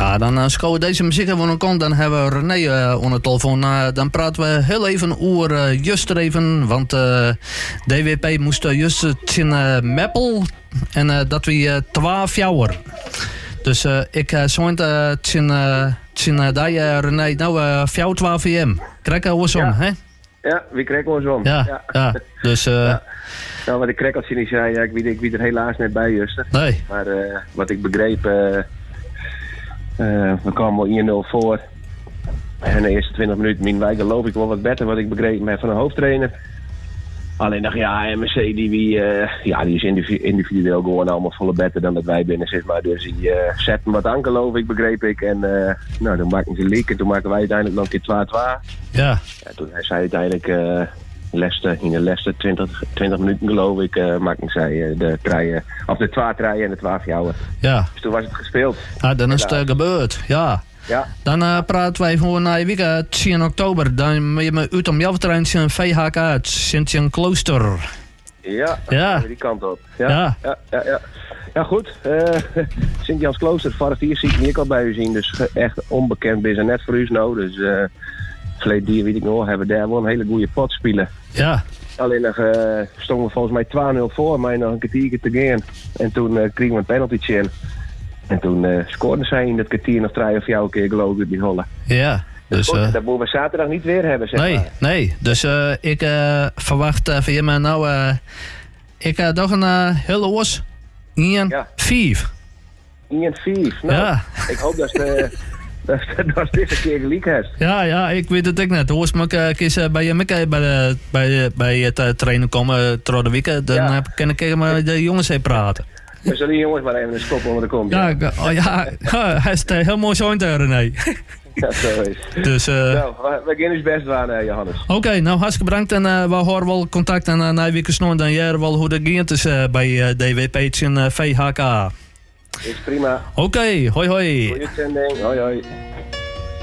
Ja, dan schouwen deze muziek even aan kant. Dan hebben we René aan de telefoon. Dan praten we heel even over juster even. Want DWP moest juist in Meppel. En dat we 12 jaar. Dus ik zou het in die René nou 12 VM. Krijg je ons om, hè? Ja, wie krijgt ons om? Ja. Dus... Ja. Nou, wat ik kreeg als je niet zei, ik weet er helaas net bij, Juster. Nee. Maar wat ik begreep, we kwamen wel 1-0 voor. En de eerste 20 minuten min wij geloof ik wel wat beter, wat ik begreep met van een hoofdtrainer. Alleen dacht MSC die is individueel gewoon allemaal volle beter dan dat wij binnen, zeg maar. Dus die zetten wat aan, geloof ik, begreep ik. En dan maakten ze leak en toen maken wij uiteindelijk nog een keer 2-2. Ja. En toen zei uiteindelijk... in de laatste 20 minuten geloof ik maakten zij de 2-3 en de 12 jouwen. Ja. Dus toen was het gespeeld. Ja, dan is het gebeurd, ja. Ja. Dan praten wij voor na je week 10 oktober. Dan moet je me uit om jouw terrein in VHK uit Sint-Jan-Klooster. Ja, die kant op. Ja. Ja, goed. Sint-Jans-Klooster, voor hier zie ik niet al bij u zien. Dus echt onbekend is en net voor u nou. Dus verleden die weet ik nog, hebben daar wel een hele goede pot spelen. Ja. Alleen nog stonden we volgens mij 2-0 voor, maar nog een kwartier te gaan. En toen kregen we een penalty in. En toen scoorden zij in dat kwartier nog 3 of 4 keer geloof ik die hollen. Ja. Dus, goed, dat moeten we zaterdag niet weer hebben, zeg maar. Nee. Dus ik verwacht van je maar nou... ik toch een hele was 1-5. 1-5. Nou, ja. Ik hoop dat dat deze keer gelijk heeft. Ja, ik weet het ook net. Hoors me eens bij je bij het trainen komen door de week. Dan kan ik met de jongens even praten. We zullen die jongens maar even een stop onder de kom. Ja, hij is heel mooi zo'n René. Ja, zo is. Dus, nou, we gaan ons best aan, Johannes. Oké, nou hartstikke bedankt. En we horen wel contact en na week snor dan jij wel hoe dat gaat is bij DWP in VHK. Is prima. Oké, hoi hoi. Goeie zending, hoi hoi.